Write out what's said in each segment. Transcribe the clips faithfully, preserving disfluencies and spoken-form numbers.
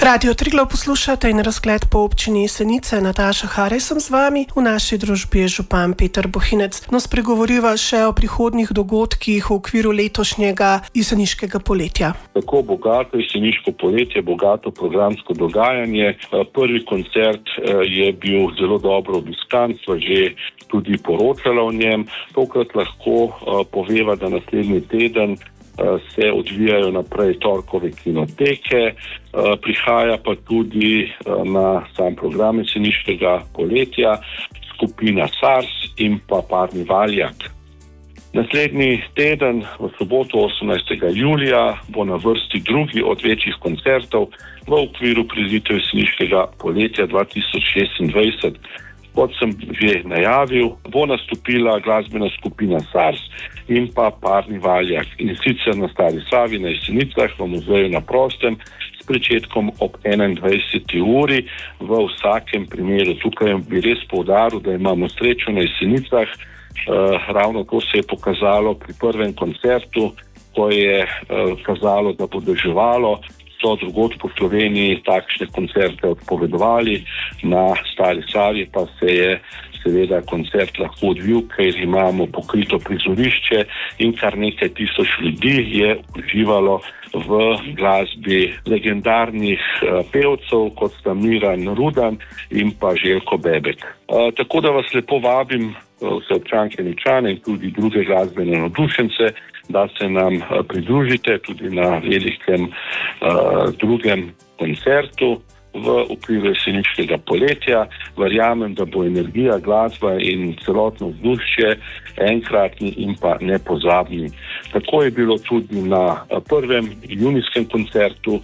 Radio Triglav poslušate in razgled po občini Jesenice. Nataša Harej sem z vami, v naši družbi je župan Peter Bohinec. No, spregovoriva še o prihodnjih dogodkih v okviru letošnjega jeseniškega poletja. Tako bogato jeseniško poletje, bogato programsko dogajanje. Prvi koncert je bil zelo dobro obiskan, sva že tudi poročala o njem. Tokrat lahko poveva, da naslednji teden se odvijajo naprej torkove kinoteke, prihaja pa tudi na sam program jeseniškega poletja skupina SARS in pa Parni Valjak. Naslednji teden, v soboto osemnajstega julija, bo na vrsti drugi od večjih koncertov v okviru prireditev jeseniškega poletja dva tisoč šestindvajset. Kot sem že najavil, bo nastopila glasbena skupina SARS in pa Parni Valjak. In sicer na Stari Savi na Jesenicah v muzeju na prostem s pričetkom ob enaindvajseti uri. V vsakem primeru tukaj bi res poudaril, da imamo srečo na Jesenicah. Uh, ravno to se je pokazalo pri prvem koncertu, ko je uh, kazalo, da bo deževalo. So drugod po Sloveniji takšne koncerte odpovedovali, na Stari Savi pa se je seveda koncert lahko odvil, ker imamo pokrito prizorišče in kar nekaj tisoč ljudi je uživalo v glasbi legendarnih uh, pevcev, kot sta Miran Rudan in pa Željko Bebek. Uh, tako da vas lepo vabim, uh, vse občanke in občane in tudi druge glasbene navdušence, da se nam uh, pridružite tudi na velikem uh, drugem koncertu v okviru jeseniškega poletja. Verjamem, da bo energija, glasba in celotno vzdušje enkratni in pa nepozabni. Tako je bilo tudi na prvem junijskem koncertu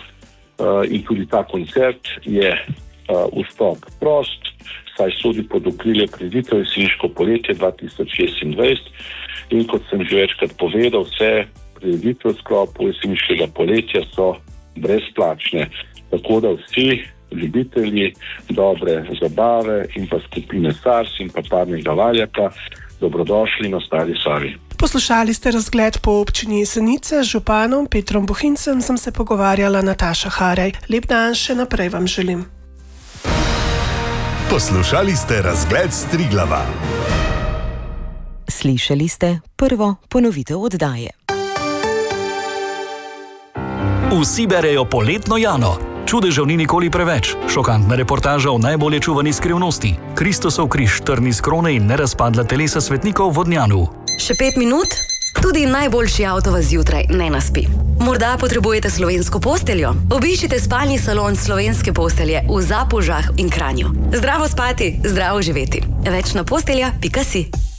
in tudi ta koncert je vstop prost, saj sodi pod okrilje prireditev jeseniško poletje dva tisoč šestindvajset in kot sem že večkrat povedal, vse prireditve v sklopu jeseniškega poletja so brezplačne. Tako da vsi ljubitelji dobre zabave in pa skupine SARS in pa Parnega Valjaka dobrodošli na Stari Savi. Poslušali ste razgled po občini Jesenice, z županom Petrom Bohincem sem se pogovarjala Nataša Harej. Lep dan še naprej vam želim. Poslušali ste razgled s Triglava. Slišali ste prvo ponovitev oddaje. Vsi berejo Poletno Jano. Čudežev ni nikoli preveč. Šokantna reportaža o najbolje čuvani skrivnosti. Kristusov križ, trni z krone in nerazpadla telesa svetnikov v Vodnjanu. Še pet minut? Tudi najboljši avto vas zjutraj ne naspi. Morda potrebujete slovensko posteljo? Obiščite spalni salon Slovenske postelje v Zapožah in Kranju. Zdravo spati, zdravo živeti. Več na postelja pika si.